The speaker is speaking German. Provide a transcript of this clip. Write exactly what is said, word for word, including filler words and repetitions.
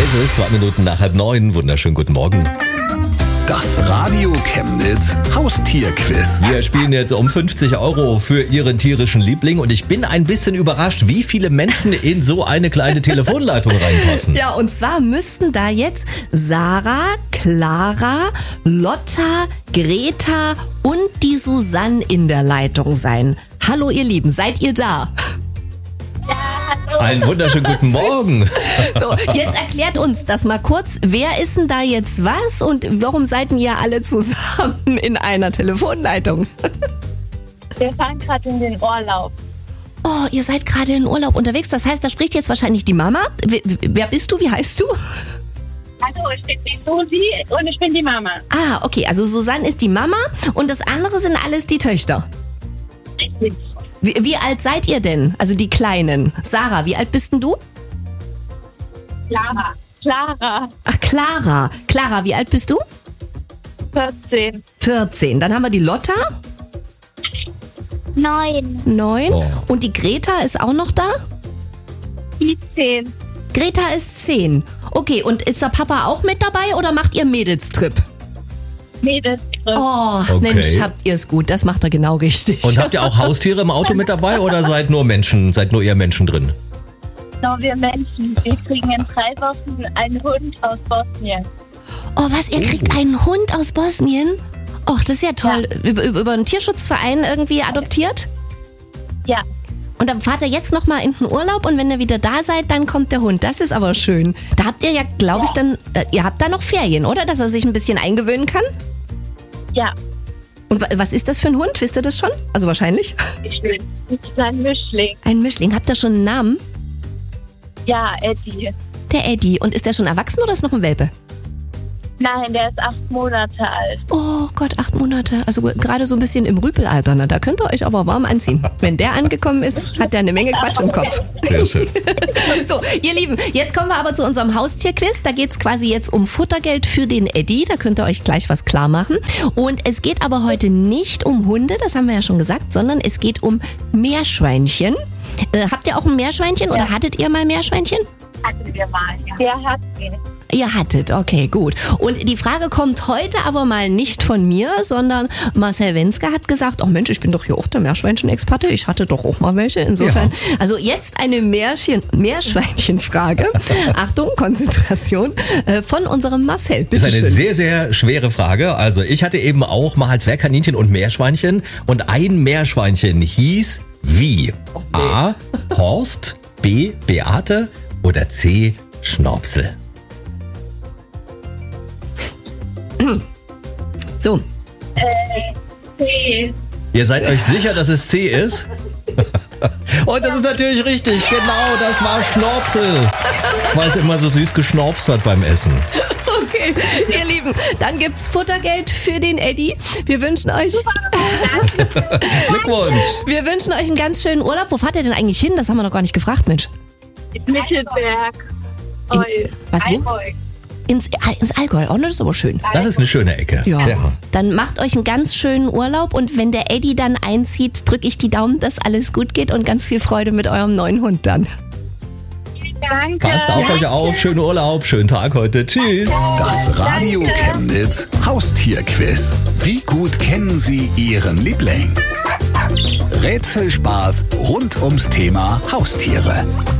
Es ist zwei Minuten nach halb neun. Wunderschönen guten Morgen. Das Radio Chemnitz Haustierquiz. Wir spielen jetzt um fünfzig Euro für Ihren tierischen Liebling und ich bin ein bisschen überrascht, wie viele Menschen in so eine kleine Telefonleitung reinpassen. Ja, und zwar müssten da jetzt Sarah, Clara, Lotta, Greta und die Susanne in der Leitung sein. Hallo ihr Lieben, seid ihr da? Einen wunderschönen guten Morgen. So, jetzt erklärt uns das mal kurz. Wer ist denn da jetzt was und warum seid ihr alle zusammen in einer Telefonleitung? Wir fahren gerade in den Urlaub. Oh, ihr seid gerade in Urlaub unterwegs. Das heißt, da spricht jetzt wahrscheinlich die Mama. Wer, wer bist du? Wie heißt du? Hallo, ich bin die Susi und ich bin die Mama. Ah, okay. Also Susanne ist die Mama und das andere sind alles die Töchter. Richtig. Wie, wie alt seid ihr denn? Also die Kleinen. Sarah, wie alt bist denn du? Clara. Clara. Ach, Clara. Clara, wie alt bist du? vierzehn. vierzehn. Dann haben wir die Lotta. neun. neun. Oh. Und die Greta ist auch noch da? Die zehn. Greta ist zehn. Okay, und ist der Papa auch mit dabei oder macht ihr Mädelstrip? Mädels. Oh, Okay. Mensch, habt ihr es gut. Das macht er genau richtig. Und habt ihr auch Haustiere im Auto mit dabei oder seid nur Menschen, seid nur ihr Menschen drin? Nur wir Menschen. Wir kriegen in drei Wochen einen Hund aus Bosnien. Oh, was, ihr kriegt einen Hund aus Bosnien? Och, das ist ja toll. Über, über, über einen Tierschutzverein irgendwie adoptiert? Ja. Und dann fahrt ihr jetzt nochmal in den Urlaub und wenn ihr wieder da seid, dann kommt der Hund. Das ist aber schön. Da habt ihr ja, glaube ich, dann, äh, ihr habt da noch Ferien, oder? Dass er sich ein bisschen eingewöhnen kann? Ja. Und wa- was ist das für ein Hund? Wisst ihr das schon? Also wahrscheinlich. Ich bin ein Mischling. Ein Mischling. Habt ihr schon einen Namen? Ja, Eddie. Der Eddie. Und ist der schon erwachsen oder ist noch ein Welpe? Nein, der ist acht Monate alt. Oh Gott, acht Monate. Also gerade so ein bisschen im Rüpelalter. Na, da könnt ihr euch aber warm anziehen. Wenn der angekommen ist, hat der eine Menge Quatsch im Kopf. Sehr schön. So, ihr Lieben, jetzt kommen wir aber zu unserem Haustierquiz. Da geht's quasi jetzt um Futtergeld für den Eddie. Da könnt ihr euch gleich was klar machen. Und es geht aber heute nicht um Hunde, das haben wir ja schon gesagt, sondern es geht um Meerschweinchen. Äh, habt ihr auch ein Meerschweinchen oder hattet ihr mal Meerschweinchen? Hatten wir mal, ja. Der hat ihn. Ihr hattet, okay, gut. Und die Frage kommt heute aber mal nicht von mir, sondern Marcel Wenske hat gesagt, oh Mensch, ich bin doch hier auch der Meerschweinchen-Experte, ich hatte doch auch mal welche. Insofern, Ja. also jetzt eine Meerschen, Meerschweinchen-Frage. Achtung, Konzentration äh, von unserem Marcel. Das ist Bitte eine schön. sehr, sehr schwere Frage. Also ich hatte eben auch mal Zwergkaninchen und Meerschweinchen und ein Meerschweinchen hieß wie? A. Horst, B. Beate oder C. Schnopsel? So, Äh, C. Ihr seid euch sicher, dass es C ist? Und das ist natürlich richtig, genau, das war Schnopsel. Weil es immer so süß geschnopst hat beim Essen. okay, ihr Lieben, dann gibt's Futtergeld für den Eddie. Wir wünschen euch, Glückwunsch. wir wünschen euch einen ganz schönen Urlaub. Wo fahrt ihr denn eigentlich hin? Das haben wir noch gar nicht gefragt, Mensch. Mittelberg. In- Oi. was, wo? Allgäu. Ins, ah, ins Allgäu. Oh, das ist aber schön. Das ist eine schöne Ecke. Ja. Dann macht euch einen ganz schönen Urlaub und wenn der Eddie dann einzieht, drücke ich die Daumen, dass alles gut geht und ganz viel Freude mit eurem neuen Hund dann. Danke. Passt auf euch auf, schönen Urlaub, schönen Tag heute. Tschüss. Das Radio Chemnitz Haustierquiz. Wie gut kennen Sie Ihren Liebling? Rätselspaß rund ums Thema Haustiere.